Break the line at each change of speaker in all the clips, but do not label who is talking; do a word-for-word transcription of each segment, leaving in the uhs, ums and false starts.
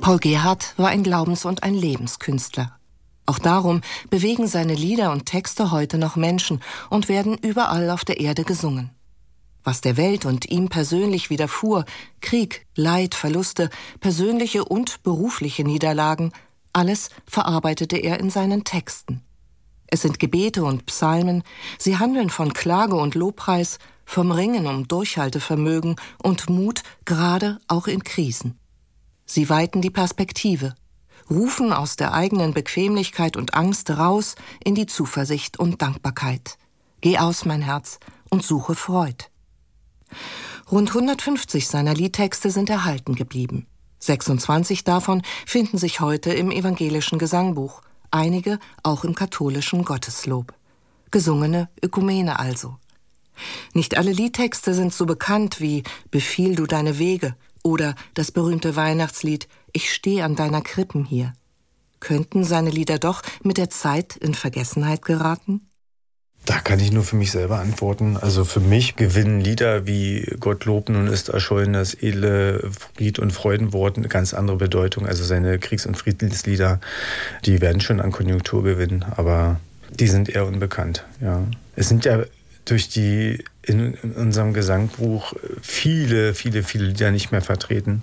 Paul Gerhardt war ein Glaubens- und ein Lebenskünstler. Auch darum bewegen seine Lieder und Texte heute noch Menschen und werden überall auf der Erde gesungen. Was der Welt und ihm persönlich widerfuhr, Krieg, Leid, Verluste, persönliche und berufliche Niederlagen, alles verarbeitete er in seinen Texten. Es sind Gebete und Psalmen, sie handeln von Klage und Lobpreis, vom Ringen um Durchhaltevermögen und Mut, gerade auch in Krisen. Sie weiten die Perspektive, rufen aus der eigenen Bequemlichkeit und Angst raus in die Zuversicht und Dankbarkeit. Geh aus, mein Herz, und suche Freud. Rund hundertfünfzig seiner Liedtexte sind erhalten geblieben. sechsundzwanzig davon finden sich heute im evangelischen Gesangbuch, einige auch im katholischen Gotteslob. Gesungene Ökumene also. Nicht alle Liedtexte sind so bekannt wie »Befiehl du deine Wege« oder das berühmte Weihnachtslied »Ich steh an deiner Krippen hier«. Könnten seine Lieder doch mit der Zeit in Vergessenheit geraten?
Da kann ich nur für mich selber antworten. Also für mich gewinnen Lieder wie »Gott lobt, nun ist erschollen das edle Fried- und Freudenwort« eine ganz andere Bedeutung. Also seine Kriegs- und Friedenslieder, die werden schon an Konjunktur gewinnen, aber die sind eher unbekannt. Ja. Es sind ja durch die in, in unserem Gesangbuch viele, viele, viele Lieder nicht mehr vertreten.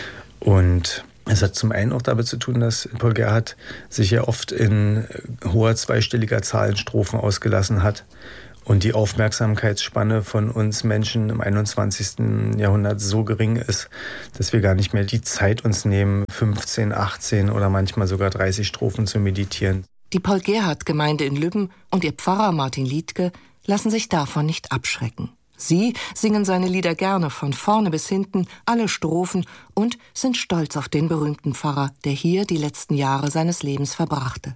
Und es hat zum einen auch damit zu tun, dass Paul Gerhardt sich ja oft in hoher zweistelliger Zahl in Strophen ausgelassen hat und die Aufmerksamkeitsspanne von uns Menschen im einundzwanzigsten Jahrhundert so gering ist, dass wir gar nicht mehr die Zeit uns nehmen, fünfzehn, achtzehn oder manchmal sogar dreißig Strophen zu meditieren.
Die Paul-Gerhardt-Gemeinde in Lübben und ihr Pfarrer Martin Liedtke lassen sich davon nicht abschrecken. Sie singen seine Lieder gerne von vorne bis hinten, alle Strophen, und sind stolz auf den berühmten Pfarrer, der hier die letzten Jahre seines Lebens verbrachte.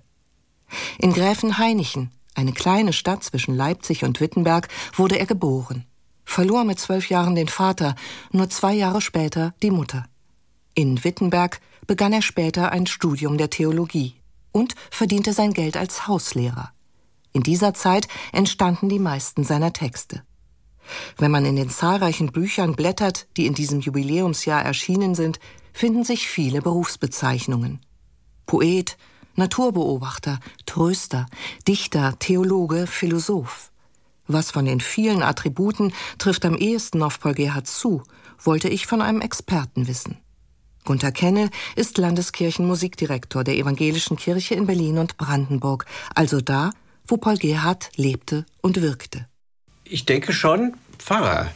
In Gräfenhainichen, eine kleine Stadt zwischen Leipzig und Wittenberg, wurde er geboren. Verlor mit zwölf Jahren den Vater, nur zwei Jahre später die Mutter. In Wittenberg begann er später ein Studium der Theologie und verdiente sein Geld als Hauslehrer. In dieser Zeit entstanden die meisten seiner Texte. Wenn man in den zahlreichen Büchern blättert, die in diesem Jubiläumsjahr erschienen sind, finden sich viele Berufsbezeichnungen. Poet, Naturbeobachter, Tröster, Dichter, Theologe, Philosoph. Was von den vielen Attributen trifft am ehesten auf Paul Gerhardt zu, wollte ich von einem Experten wissen. Gunter Kennel ist Landeskirchenmusikdirektor der Evangelischen Kirche in Berlin und Brandenburg, also da, wo Paul Gerhardt lebte und wirkte.
Ich denke schon, Pfarrer.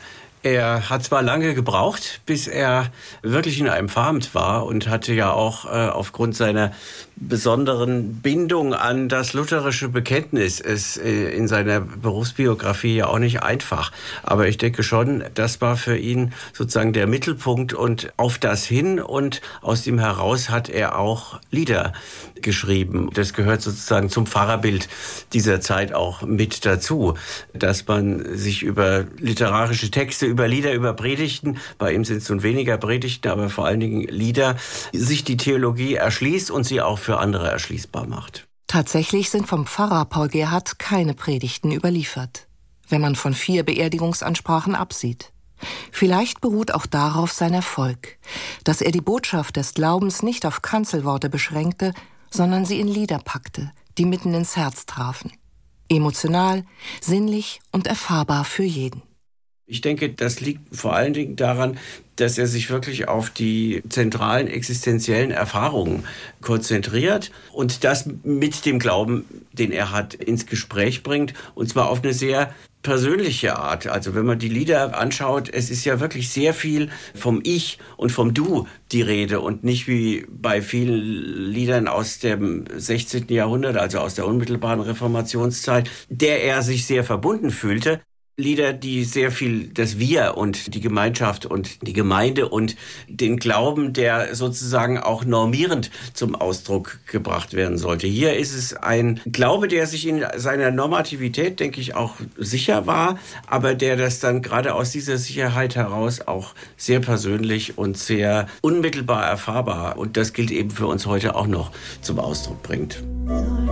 Er hat zwar lange gebraucht, bis er wirklich in einem Pfarramt war und hatte ja auch äh, aufgrund seiner besonderen Bindung an das lutherische Bekenntnis es äh, in seiner Berufsbiografie ja auch nicht einfach. Aber ich denke schon, das war für ihn sozusagen der Mittelpunkt und auf das hin und aus dem heraus hat er auch Lieder geschrieben. Das gehört sozusagen zum Pfarrerbild dieser Zeit auch mit dazu, dass man sich über literarische Texte, über Lieder, über Predigten, bei ihm sind es nun weniger Predigten, aber vor allen Dingen Lieder, sich die Theologie erschließt und sie auch für andere erschließbar macht.
Tatsächlich sind vom Pfarrer Paul Gerhardt keine Predigten überliefert, wenn man von vier Beerdigungsansprachen absieht. Vielleicht beruht auch darauf sein Erfolg, dass er die Botschaft des Glaubens nicht auf Kanzelworte beschränkte, sondern sie in Lieder packte, die mitten ins Herz trafen. Emotional, sinnlich und erfahrbar für jeden.
Ich denke, das liegt vor allen Dingen daran, dass er sich wirklich auf die zentralen existenziellen Erfahrungen konzentriert und das mit dem Glauben, den er hat, ins Gespräch bringt, und zwar auf eine sehr persönliche Art. Also wenn man die Lieder anschaut, es ist ja wirklich sehr viel vom Ich und vom Du die Rede und nicht wie bei vielen Liedern aus dem sechzehnten Jahrhundert, also aus der unmittelbaren Reformationszeit, der er sich sehr verbunden fühlte. Lieder, die sehr viel das Wir und die Gemeinschaft und die Gemeinde und den Glauben, der sozusagen auch normierend zum Ausdruck gebracht werden sollte. Hier ist es ein Glaube, der sich in seiner Normativität, denke ich, auch sicher war, aber der das dann gerade aus dieser Sicherheit heraus auch sehr persönlich und sehr unmittelbar erfahrbar, und das gilt eben für uns heute auch noch, zum Ausdruck bringt.